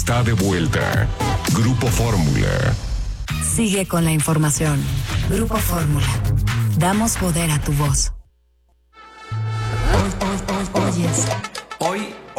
Está de vuelta. Grupo Fórmula. Sigue con la información. Grupo Fórmula. Damos poder a tu voz. Oyes. Hoy